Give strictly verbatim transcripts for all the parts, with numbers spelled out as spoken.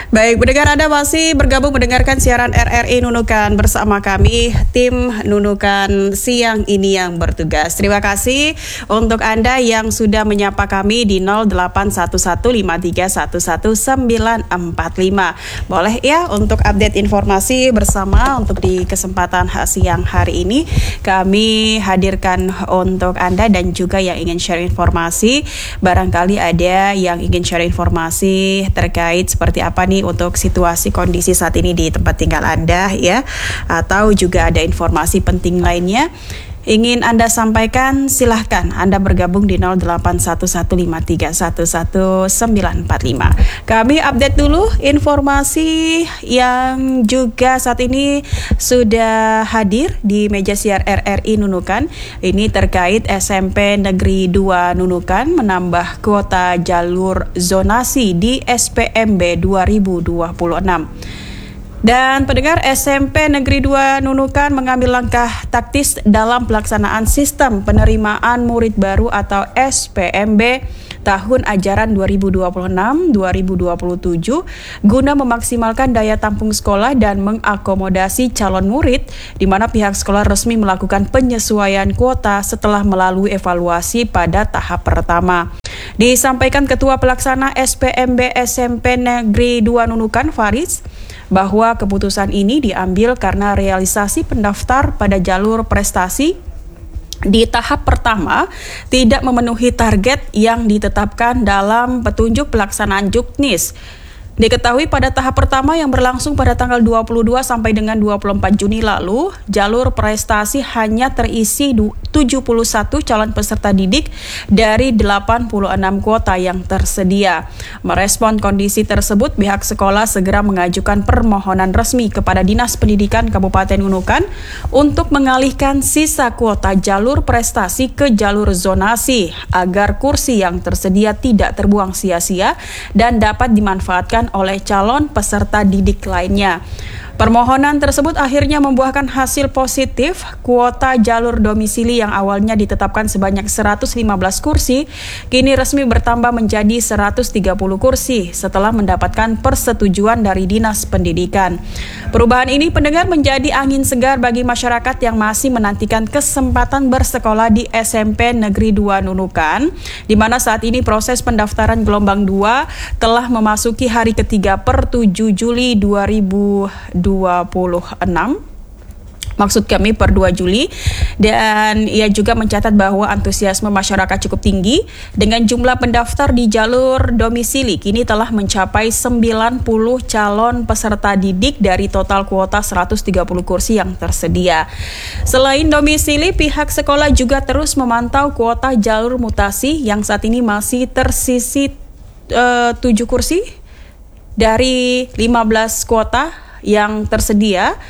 Baik, pendengar, Anda masih bergabung mendengarkan siaran R R I Nunukan bersama kami, tim Nunukan siang ini yang bertugas. Terima kasih untuk Anda yang sudah menyapa kami di nol delapan satu satu lima tiga satu satu sembilan empat lima. Boleh ya untuk update informasi bersama untuk di kesempatan siang hari ini. Kami hadirkan untuk Anda dan juga yang ingin share informasi. Barangkali ada yang ingin share informasi terkait seperti apa nih untuk situasi kondisi saat ini di tempat tinggal Anda ya, atau juga ada informasi penting lainnya ingin Anda sampaikan, silahkan Anda bergabung di nol delapan satu satu lima tiga satu satu sembilan empat lima. Kami update dulu informasi yang juga saat ini sudah hadir di meja siar R R I Nunukan. Ini terkait S M P Negeri dua Nunukan menambah kuota jalur zonasi di S P M B dua ribu dua puluh enam. Dan pendengar, S M P Negeri dua Nunukan mengambil langkah taktis dalam pelaksanaan sistem penerimaan murid baru atau S P M B tahun ajaran dua ribu dua puluh enam dua ribu dua puluh tujuh guna memaksimalkan daya tampung sekolah dan mengakomodasi calon murid, di mana pihak sekolah resmi melakukan penyesuaian kuota setelah melalui evaluasi pada tahap pertama. Disampaikan Ketua Pelaksana S P M B S M P Negeri dua Nunukan, Faris, bahwa keputusan ini diambil karena realisasi pendaftar pada jalur prestasi di tahap pertama tidak memenuhi target yang ditetapkan dalam petunjuk pelaksanaan Juknis. Diketahui pada tahap pertama yang berlangsung pada tanggal dua puluh dua sampai dengan dua puluh empat Juni lalu, jalur prestasi hanya terisi tujuh puluh satu calon peserta didik dari delapan puluh enam kuota yang tersedia. Merespon kondisi tersebut, pihak sekolah segera mengajukan permohonan resmi kepada Dinas Pendidikan Kabupaten Nunukan untuk mengalihkan sisa kuota jalur prestasi ke jalur zonasi agar kursi yang tersedia tidak terbuang sia-sia dan dapat dimanfaatkan oleh calon peserta didik lainnya. Permohonan tersebut akhirnya membuahkan hasil positif. Kuota jalur domisili yang awalnya ditetapkan sebanyak seratus lima belas kursi, kini resmi bertambah menjadi seratus tiga puluh kursi setelah mendapatkan persetujuan dari Dinas Pendidikan. Perubahan ini, pendengar, menjadi angin segar bagi masyarakat yang masih menantikan kesempatan bersekolah di S M P Negeri dua Nunukan, di mana saat ini proses pendaftaran gelombang dua telah memasuki hari ketiga per tujuh Juli dua ribu dua puluh enam. Maksud kami per dua Juli, dan ia juga mencatat bahwa antusiasme masyarakat cukup tinggi dengan jumlah pendaftar di jalur domisili kini telah mencapai sembilan puluh calon peserta didik dari total kuota seratus tiga puluh kursi yang tersedia. Selain domisili, pihak sekolah juga terus memantau kuota jalur mutasi yang saat ini masih tersisi uh, tujuh kursi dari lima belas kuota yang tersedia,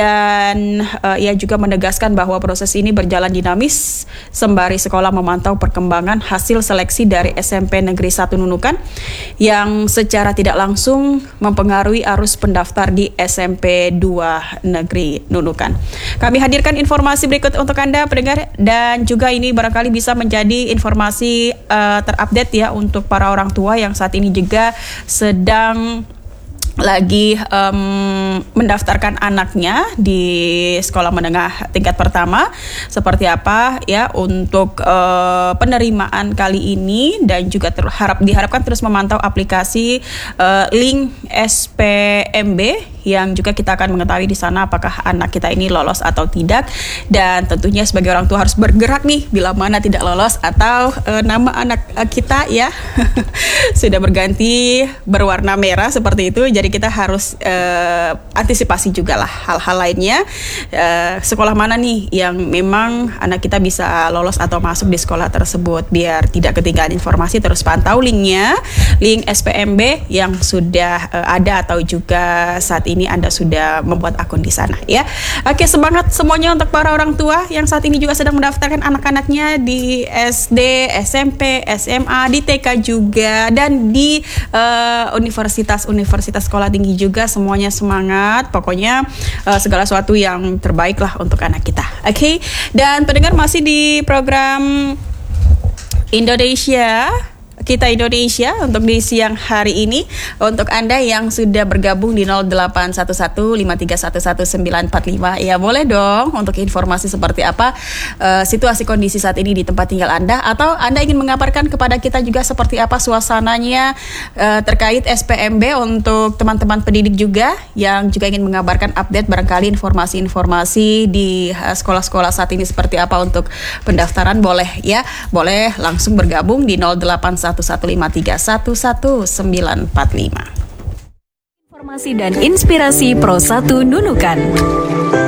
dan uh, ia juga menegaskan bahwa proses ini berjalan dinamis sembari sekolah memantau perkembangan hasil seleksi dari S M P Negeri satu Nunukan yang secara tidak langsung mempengaruhi arus pendaftar di S M P dua Negeri Nunukan. Kami hadirkan informasi berikut untuk Anda, pendengar, dan juga ini barangkali bisa menjadi informasi uh, terupdate ya untuk para orang tua yang saat ini juga sedang lagi um, mendaftarkan anaknya di sekolah menengah tingkat pertama seperti apa ya untuk uh, penerimaan kali ini, dan juga terharap diharapkan terus memantau aplikasi uh, link S P M B yang juga kita akan mengetahui di sana apakah anak kita ini lolos atau tidak, dan tentunya sebagai orang tua harus bergerak nih bila mana tidak lolos atau uh, nama anak uh, kita ya sudah berganti berwarna merah seperti itu. Jadi kita harus uh, antisipasi juga lah hal-hal lainnya. Uh, sekolah mana nih yang memang anak kita bisa lolos atau masuk di sekolah tersebut, biar tidak ketinggalan informasi. Terus pantau linknya, link S P M B yang sudah uh, ada atau juga saat ini Anda sudah membuat akun di sana ya. Oke, semangat semuanya untuk para orang tua yang saat ini juga sedang mendaftarkan anak-anaknya di S D, S M P, S M A, di T K juga, dan di uh, universitas-universitas sekolah tinggi juga. Semuanya semangat, pokoknya uh, segala sesuatu yang terbaik lah untuk anak kita. Oke, okay? Dan pendengar, masih di program Indonesia kita Indonesia untuk di siang hari ini. Untuk Anda yang sudah bergabung di nol delapan satu satu lima tiga satu satu sembilan empat lima, ya boleh dong untuk informasi seperti apa uh, situasi kondisi saat ini di tempat tinggal Anda, atau Anda ingin mengabarkan kepada kita juga seperti apa suasananya uh, terkait S P M B untuk teman-teman pendidik juga yang juga ingin mengabarkan update barangkali informasi-informasi di uh, sekolah-sekolah saat ini seperti apa untuk pendaftaran, boleh ya, boleh langsung bergabung di nol delapan satu satu lima tiga satu satu sembilan empat lima. Informasi dan inspirasi Pro satu Nunukan.